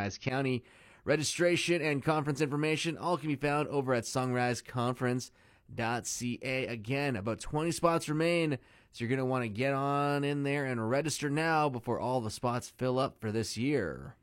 Sunrise County. Registration and conference information all can be found over at sunriseconference.ca. Again, about 20 spots remain, so you're going to want to get on in there and register now before all the spots fill up for this year.